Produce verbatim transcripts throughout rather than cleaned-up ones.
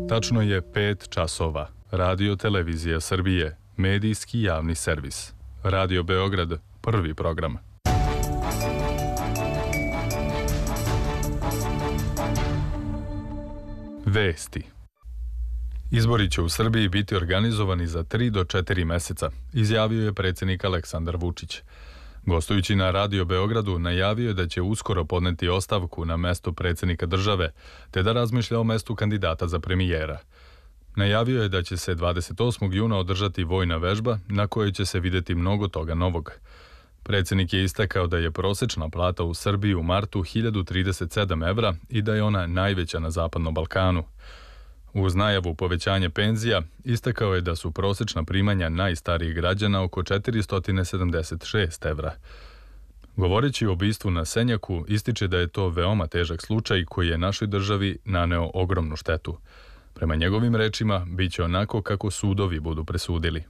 Tačno je pet časova. Radio Televizija Srbije, medijski javni servis. Radio Beograd, prvi program. Vesti. Izbori će u Srbiji biti organizovani za tri do četiri meseca, izjavio je predsjednik Aleksandar Vučić. Gostujući na Radio Beogradu, najavio je da će uskoro podneti ostavku na mesto predsjednika države, te da razmišlja o mestu kandidata za premijera. Najavio je da će se dvadeset osmog juna održati vojna vežba na kojoj će se vidjeti mnogo toga novog. Predsjednik je istakao da je prosječna plata u Srbiji u martu hiljadu trideset sedam evra i da je ona najveća na Zapadnom Balkanu. Uz najavu povećanja penzija, istakao je da su prosječna primanja najstarijih građana oko četiristo sedamdeset šest evra. Govoreći o ubistvu na Senjaku, ističe da je to veoma težak slučaj koji je našoj državi naneo ogromnu štetu. Prema njegovim rečima, bit će onako kako sudovi budu presudili.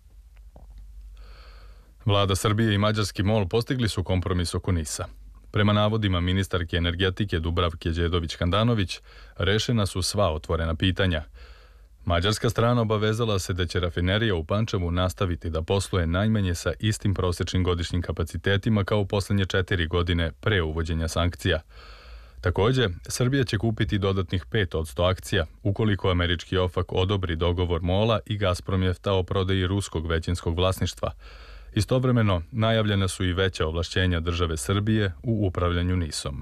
Vlada Srbije i mađarski MOL postigli su kompromis oko NIS-a. Prema navodima ministarke energetike Dubravke Đedović-Handanović, rešena su sva otvorena pitanja. Mađarska strana obavezala se da će rafinerija u Pančevu nastaviti da posluje najmanje sa istim prosječnim godišnjim kapacitetima kao u posljednje četiri godine pre uvođenja sankcija. Također, Srbija će kupiti dodatnih pet posto akcija, ukoliko američki OFAC odobri dogovor MOL-a i Gazpromjefta o prodaji ruskog većinskog vlasništva. Istovremeno, najavljena su i veća ovlašćenja države Srbije u upravljanju NIS-om.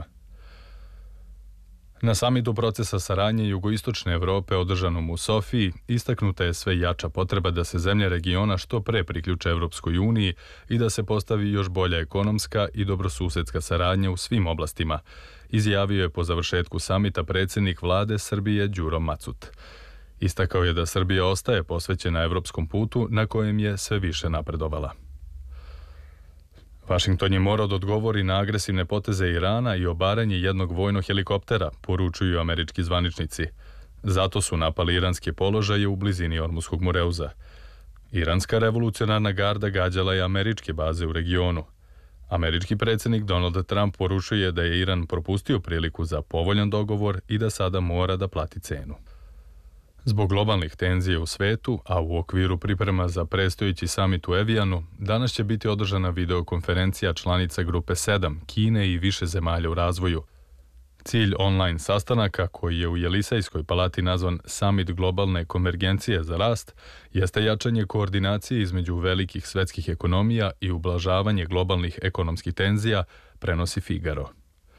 Na samitu procesa saradnje jugoistočne Evrope održanom u Sofiji istaknuta je sve jača potreba da se zemlje regiona što pre priključe Evropskoj uniji i da se postavi još bolja ekonomska i dobrosusedska saradnja u svim oblastima, izjavio je po završetku samita predsjednik vlade Srbije Đuro Macut. Istakao je da Srbija ostaje posvećena evropskom putu na kojem je sve više napredovala. Vašington je morao da odgovori na agresivne poteze Irana i obaranje jednog vojnog helikoptera, poručuju američki zvaničnici. Zato su napali iranske položaje u blizini Ormuskog Moreuza. Iranska revolucionarna garda gađala je američke baze u regionu. Američki predsjednik Donald Trump poručuje da je Iran propustio priliku za povoljan dogovor i da sada mora da plati cenu. Zbog globalnih tenzija u svetu, a u okviru priprema za predstojeći samit u Evijanu, danas će biti održana videokonferencija članica Grupe sedam, Kine i više zemalja u razvoju. Cilj online sastanaka, koji je u Jelisejskoj palati nazvan Summit globalne konvergencije za rast, jeste jačanje koordinacije između velikih svetskih ekonomija i ublažavanje globalnih ekonomskih tenzija, prenosi Figaro.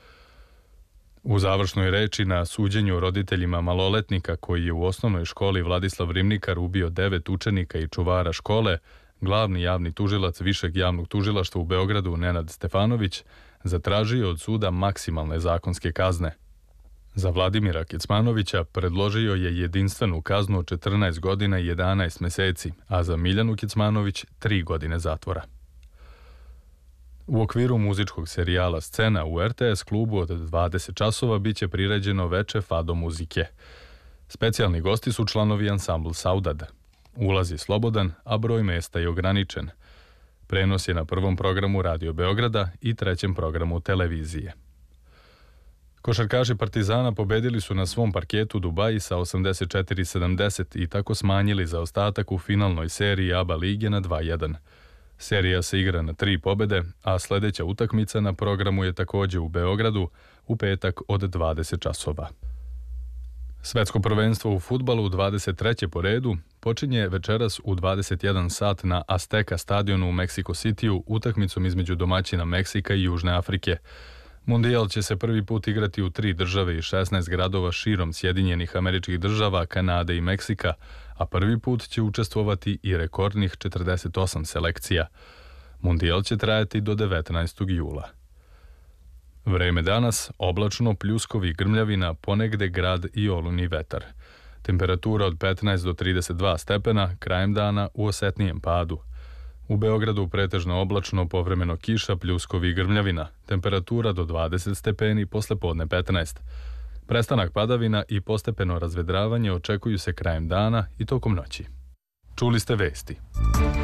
U završnoj reči na suđenju roditeljima maloletnika koji je u osnovnoj školi Vladislav Rimnikar ubio devet učenika i čuvara škole, glavni javni tužilac Višeg javnog tužilaštva u Beogradu Nenad Stefanović zatražio od suda maksimalne zakonske kazne. Za Vladimira Kecmanovića predložio je jedinstvenu kaznu od četrnaest godina i jedanaest meseci, a za Miljanu Kecmanović tri godine zatvora. U okviru muzičkog serijala Scena u er te es klubu od dvadeset časova biće priređeno veče fado muzike. Specijalni gosti su članovi ansambl Saudad. Ulaz je slobodan, a broj mesta je ograničen. Prenos je na prvom programu Radio Beograda i trećem programu televizije. Košarkaši Partizana pobedili su na svom parketu Dubaji sa osamdeset četiri sedamdeset i tako smanjili zaostatak u finalnoj seriji A B A lige na dva jedan. Serija se igra na tri pobede, a sljedeća utakmica na programu je također u Beogradu u petak od dvadeset časova. Svetsko prvenstvo u fudbalu dvadeset treće po redu počinje večeras u dvadeset jedan sat na Azteca stadionu u Mexico Cityu utakmicom između domaćina Meksika i Južne Afrike. Mundijal će se prvi put igrati u tri države i šesnaest gradova širom Sjedinjenih Američkih Država, Kanade i Meksika, a prvi put će učestvovati i rekordnih četrdeset osam selekcija. Mundijal će trajati do devetnaestog jula. Vreme danas, oblačno, pljuskovi, grmljavina, ponegde grad i olujni vetar. Temperatura od petnaest do trideset dva stepena, krajem dana u osetnijem padu. U Beogradu pretežno oblačno, povremeno kiša, pljuskovi i grmljavina. Temperatura do dvadeset stepeni, posle podne petnaest. Prestanak padavina i postepeno razvedravanje očekuju se krajem dana i tokom noći. Čuli ste vesti.